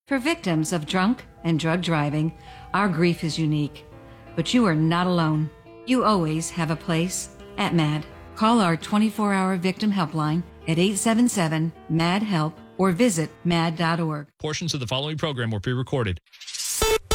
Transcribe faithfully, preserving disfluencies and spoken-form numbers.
For victims of drunk and drug driving, our grief is unique. But you are not alone. You always have a place at MAD. Call our twenty-four hour victim helpline at eight seven seven, M A D, HELP or visit mad dot org. Portions of the following program were pre-recorded.